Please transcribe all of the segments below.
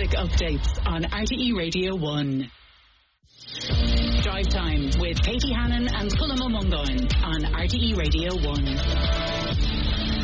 traffic updates on RTE Radio 1. Drive Time with Katie Hannon and Cullum O'Mungoin on RTE Radio 1.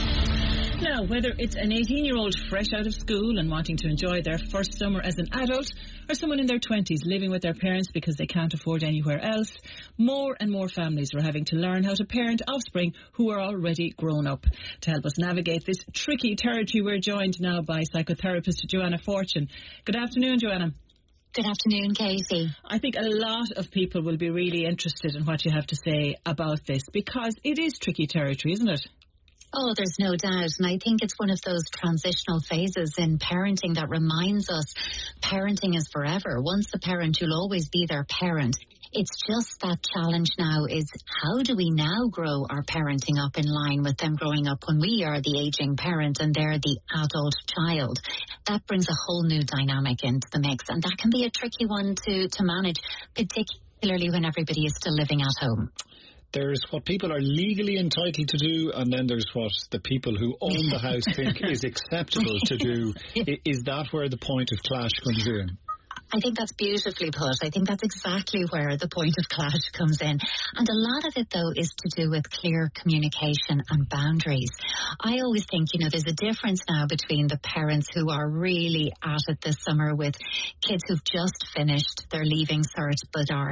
Now, whether it's an 18-year-old fresh out of school and wanting to enjoy their first summer as an adult, or someone in their 20s living with their parents because they can't afford anywhere else, more and more families are having to learn how to parent offspring who are already grown up. To help us navigate this tricky territory, we're joined now by psychotherapist Joanna Fortune. Good afternoon, Joanna. Good afternoon, Katie. I think a lot of people will be really interested in what you have to say about this, because it is tricky territory, isn't it? Oh, there's no doubt. And I think it's one of those transitional phases in parenting that reminds us parenting is forever. Once a parent, you'll always be their parent. It's just that challenge now is, how do we now grow our parenting up in line with them growing up when we are the aging parent and they're the adult child? That brings a whole new dynamic into the mix, and that can be a tricky one to manage, particularly when everybody is still living at home. There's what people are legally entitled to do, and then there's what the people who own the house think is acceptable to do. Is that where the point of clash comes in? I think that's beautifully put. I think that's exactly where the point of clash comes in. And a lot of it, though, is to do with clear communication and boundaries. I always think, there's a difference now between the parents who are really at it this summer with kids who've just finished their leaving cert but are,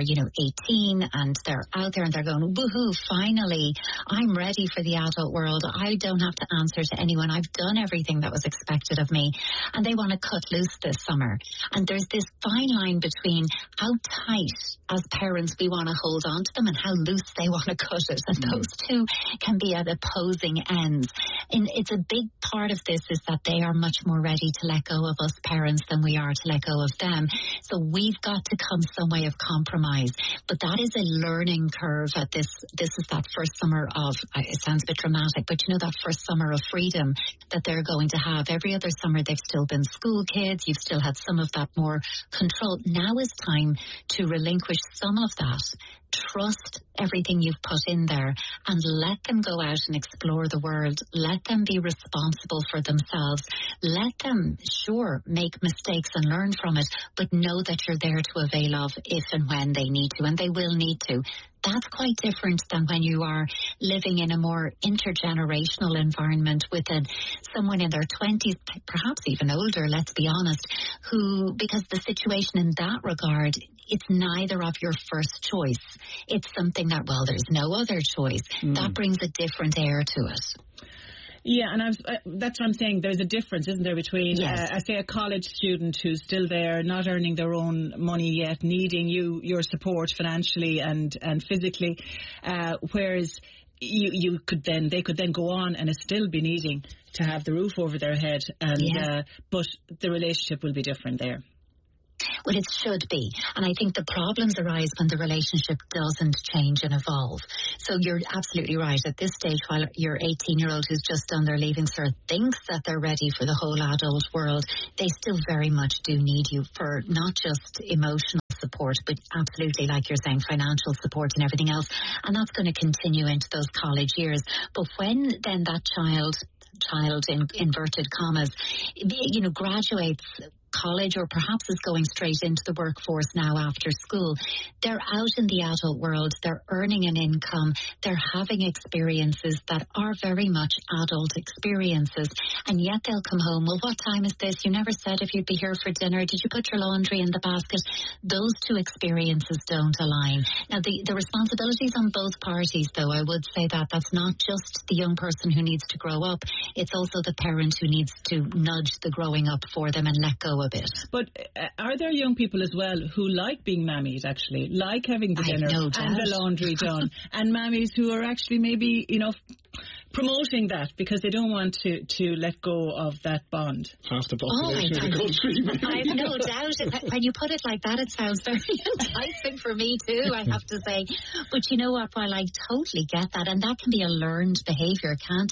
18, and they're out there and they're going, woohoo, finally, I'm ready for the adult world. I don't have to answer to anyone. I've done everything that was expected of me. And they want to cut loose this summer. And there's this fine line between how tight as parents we want to hold on to them and how loose they want to cut it, and those two can be at opposing ends. And it's a big part of this is that they are much more ready to let go of us parents than we are to let go of them. So we've got to come some way of compromise, but that is a learning curve. At this is that first summer of, it sounds a bit dramatic, but that first summer of freedom that they're going to have. Every other summer they've still been school kids, you've still had some of that more control. Now is time to relinquish some of that. Trust everything you've put in there and let them go out and explore the world. Let them be responsible for themselves. Let them, make mistakes and learn from it, but know that you're there to avail of if and when they need to, and they will need to. That's quite different than when you are living in a more intergenerational environment with someone in their 20s, perhaps even older, let's be honest, who, because the situation in that regard, it's neither of your first choice. It's something that, there's no other choice. That brings a different air to it. Yeah, and that's what I'm saying. There's a difference, isn't there, between, I say, a college student who's still there, not earning their own money yet, needing your support financially and physically, whereas they could then go on and still be needing to have the roof over their head, and but the relationship will be different there. Well, it should be. And I think the problems arise when the relationship doesn't change and evolve. So you're absolutely right. At this stage, while your 18-year-old who's just done their leaving cert thinks that they're ready for the whole adult world, they still very much do need you for not just emotional support, but absolutely, like you're saying, financial support and everything else. And that's going to continue into those college years. But when then that child in inverted commas, graduates college or perhaps is going straight into the workforce now after school, they're out in the adult world, they're earning an income, they're having experiences that are very much adult experiences, and yet they'll come home, well, what time is this? You never said if you'd be here for dinner. Did you put your laundry in the basket? Those two experiences don't align. Now, the responsibilities on both parties, though, I would say that's not just the young person who needs to grow up, it's also the parent who needs to nudge the growing up for them and let go a bit. But are there young people as well who like being mammies, actually, like having the dinner and the laundry done, and mammies who are actually maybe, promoting that because they don't want to let go of that bond? Half the population of the country. I have no doubt. When you put it like that, it sounds very enticing for me too, I have to say. But you know what, while I totally get that, and that can be a learned behaviour, can't it?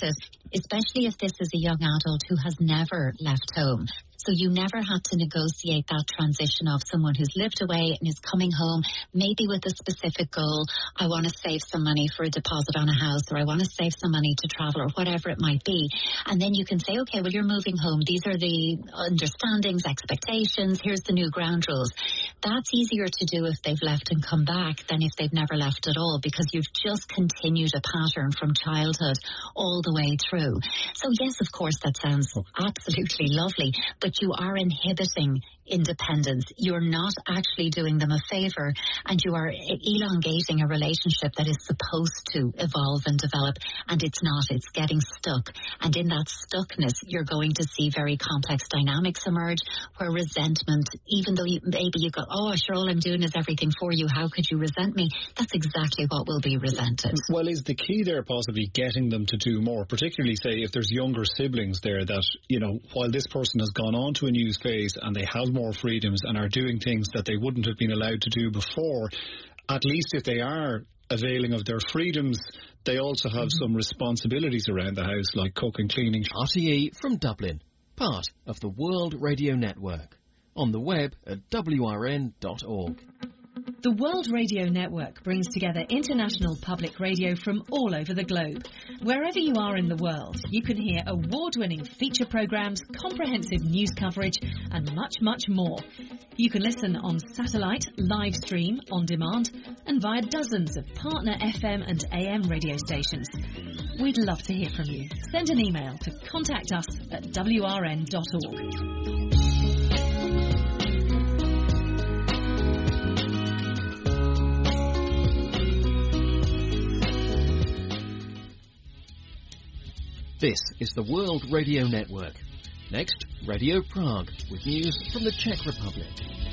especially if this is a young adult who has never left home. So you never had to negotiate that transition of someone who's lived away and is coming home, maybe with a specific goal. I want to save some money for a deposit on a house, or I want to save some money to travel, or whatever it might be. And then you can say, okay, well, you're moving home. These are the understandings, expectations. Here's the new ground rules. That's easier to do if they've left and come back than if they've never left at all, because you've just continued a pattern from childhood all the way through. So yes, of course, that sounds absolutely lovely, but you are inhibiting independence. You're not actually doing them a favour, and you are elongating a relationship that is supposed to evolve and develop, and it's not. It's getting stuck. And in that stuckness, you're going to see very complex dynamics emerge where resentment, even though maybe you go, oh, sure, all I'm doing is everything for you, how could you resent me? That's exactly what will be resented. Well, is the key there possibly getting them to do more, particularly, say, if there's younger siblings there that, you know, while this person has gone on to a new space and they have more freedoms and are doing things that they wouldn't have been allowed to do before, at least if they are availing of their freedoms, they also have some responsibilities around the house, like cooking, cleaning. RTE from Dublin, part of the World Radio Network. On the web at wrn.org. The World Radio Network brings together international public radio from all over the globe. Wherever you are in the world, you can hear award-winning feature programmes, comprehensive news coverage and much, much more. You can listen on satellite, live stream, on demand and via dozens of partner FM and AM radio stations. We'd love to hear from you. Send an email to contact us at wrn.org. This is the World Radio Network. Next, Radio Prague with news from the Czech Republic.